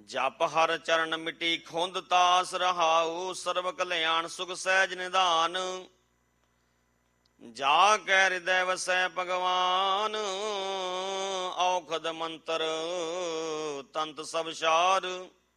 ਜਪ ਹਰ ਚਰਨ ਮਿਟੀ ਖੁੰਦ ਤਾਸ ਰਹਾਉ। ਸਰਬ ਕਲਿਆਣ ਸੁਖ ਸਹਿਜ ਨਿਧਾਨ। ਜਾ ਕੈ ਹਿਰਦੈ ਵਸੈ ਭਗਵਾਨ। ਔਖਦ ਮੰਤਰ ਤੰਤ ਸਭ ਸਾਰ।